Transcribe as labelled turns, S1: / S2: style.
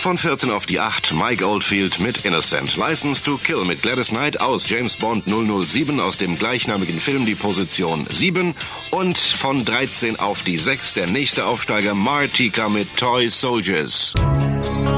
S1: von 14 auf die 8, Mike Oldfield mit Innocent. License to Kill mit Gladys Knight aus James Bond 007 aus dem gleichnamigen Film die Position 7. Und von 13 auf die 6 der nächste Aufsteiger Martika mit Toy Soldiers.